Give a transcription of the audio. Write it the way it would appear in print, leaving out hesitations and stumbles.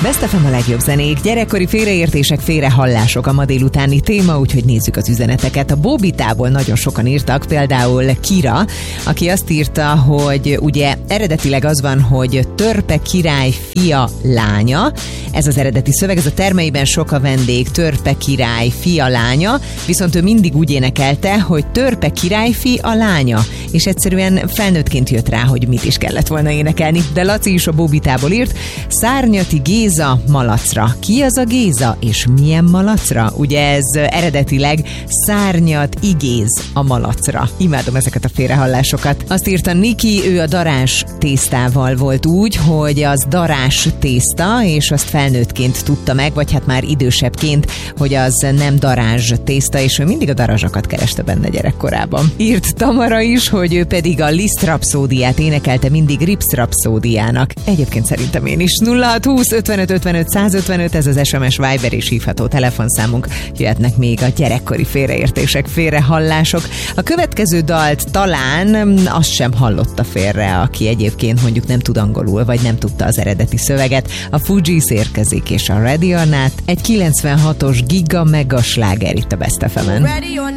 Best FM a legjobb zenék, gyerekkori félreértések, félrehallások a ma délutáni téma, úgyhogy nézzük az üzeneteket. A Bóbitából nagyon sokan írtak, például Kira, aki azt írta, hogy ugye eredetileg az van, hogy Törpe király fia lánya, ez az eredeti szöveg, ez a Termeiben sok a vendég, Törpe király fia lánya, viszont ő mindig úgy énekelte, hogy Törpe királyfi a lánya, és egyszerűen felnőttként jött rá, hogy mit is kellett volna énekelni. De Laci is a Bóbitából írt, Szárnyati Géza malacra. Ki az a Géza, és milyen malacra? Ugye ez eredetileg Szárnyat igéz a malacra. Imádom ezeket a félrehallásokat. Azt írta Niki, ő a darás tésztával volt úgy, hogy az darás tészta, és azt felnőttként tudta meg, vagy hát már idősebbként, hogy az nem darázs tészta, és ő mindig a darazsakat kereste benne gyerekkorában. Írt Tamara is, hogy ő pedig a Liszt rapszódiát énekelte mindig Rips rapszódiának. Egyébként szerintem én is. 0620 55 55 155, ez az SMS, Viber és hívható telefonszámunk. Jöhetnek még a gyerekkori félreértések, félrehallások. A következő dalt talán azt sem hallotta félre, aki egyébként mondjuk nem tud angolul, vagy nem tudta az eredeti szöveget. A Fugees érkezik, és a Ready or Not, egy 96-os giga mega sláger itt a Best FM-en.